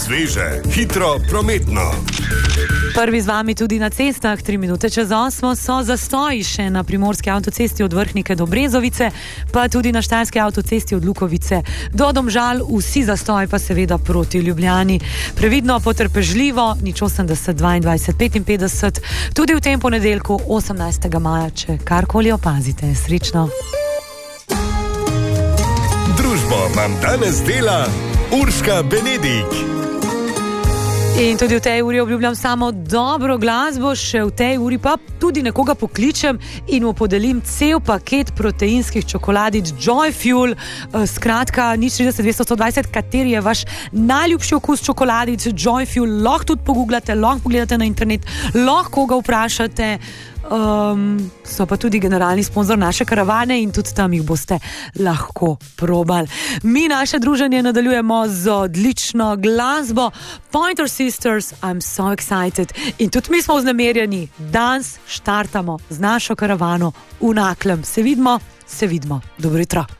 sveže, hitro, prometno. Prvi z vami tudi na cestah, 3 minute čez 8 so zastoji še na primorski avtocesti od Vrhnike do Brezovice, pa tudi na štajerski avtocesti od Lukovice do Domžal, vsi zastoji pa seveda proti Ljubljani. Previdno, potrpežljivo, 080 22 55, tudi v tem ponedeljku 18. maja, če karkoli opazite. Srečno! Družbo vam danes dela Urška Benedik. In tudi v tej uri obljubljam samo dobro glasbo, še v tej uri pa tudi nekoga pokličem in mu podelim cel paket proteinskih čokoladic Joy Fuel, skratka 030 200 120, kateri je vaš najljubši okus čokoladic Joy Fuel, lahko tudi pogooglate, lahko pogledate na internet, lahko ga vprašate. So pa tudi generalni sponzor naše karavane in tudi tam jih boste lahko probali. Mi naše druženje nadaljujemo z odlično glasbo Pointer Sisters, I'm so excited, in tudi mi smo vznemirjeni. Danes štartamo z našo karavano v Naklem. Se vidimo. Dobro jutro.